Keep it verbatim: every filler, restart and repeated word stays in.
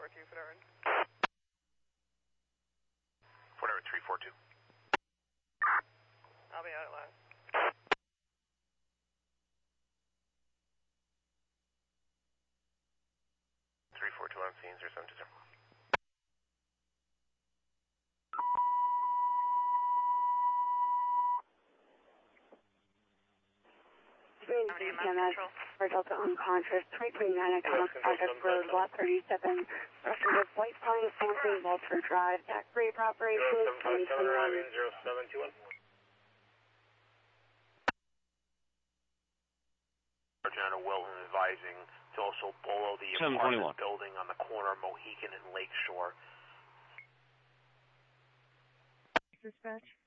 four two, Fedora. Fedora three four two. I'll be out at last. three four two on scene, zero seven two zero. C M S for Delta Unconscious, three three nine Economic Project Road, Lot thirty-seven, Russian of White Pine, Sampling, Walter Drive, Tax Free Operations, twenty twenty-one. zero seven two one. Sergeant Wilton advising to also below the apartment building on the corner of Mohican and Lakeshore. Dispatch.